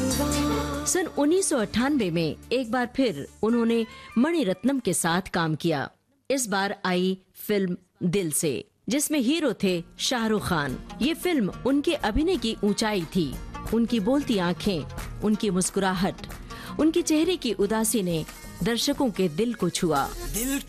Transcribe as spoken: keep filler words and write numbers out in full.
सन उन्नीस सौ अट्ठानवे में एक बार फिर उन्होंने मणिरत्नम के साथ काम किया। इस बार आई फिल्म दिल से, जिसमें हीरो थे शाहरुख खान। ये फिल्म उनके अभिनय की ऊंचाई थी। उनकी बोलती आंखें, उनकी मुस्कुराहट, उनके चेहरे की उदासी ने दर्शकों के दिल को छुआ। दिल